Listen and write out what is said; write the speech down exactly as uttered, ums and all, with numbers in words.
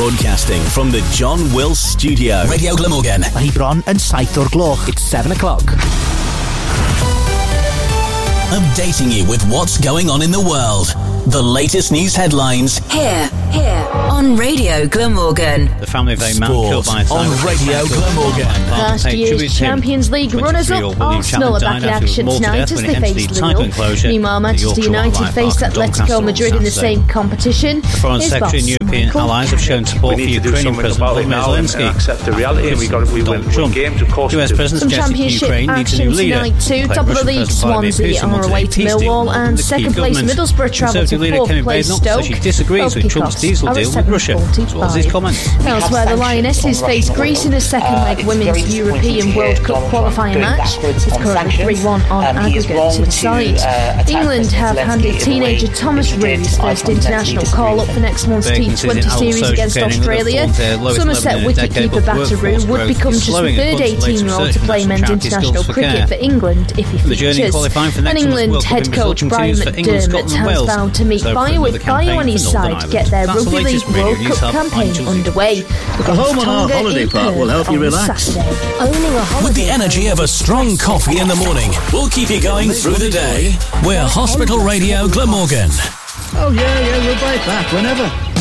Broadcasting from the John Wills Studio. Radio Glamorgan. Mae hi bron yn saith o'r gloch. It's seven o'clock. Updating you with what's going on in the world. The latest news headlines. Here, here, on Radio Glamorgan. The family of a man killed by a on Radio Glamorgan. Last year's Champions League runners-up Arsenal are back in action tonight as they face Lille. Meanwhile, Manchester United face Atletico Madrid in the same competition. The Foreign Secretary and European allies have shown support for Ukrainian President Volodymyr Zelensky. Accept the reality, and we got we win games, of course. U S President suggested Ukraine needs a new leader. Tonight too. Top of the league, Swansea are away to Millwall, and second place Middlesbrough travel to fourth place Stoke. She disagrees with Trump's diesel deal with Russia. So what's his comment? Elsewhere, the Lionesses face Greece in a second-leg women's European World Cup qualifying match. It's currently three one on aggregate to the side. England have handed teenager Thomas Rue his first international call-up for next month's T twenty series against Australia. Somerset wicketkeeper Batteroo would become just the third eighteen-year-old to play men's international cricket for England if he features. And England head coach Brian McDermott has vowed to meet fire with Bio on his side to get their Rugby League World Cup campaign underway. A home on our holiday park will help you relax. With the energy of a strong coffee in the morning, we'll keep you going through the day. We're Hospital Radio Glamorgan. Oh yeah, yeah, we'll bite back whenever.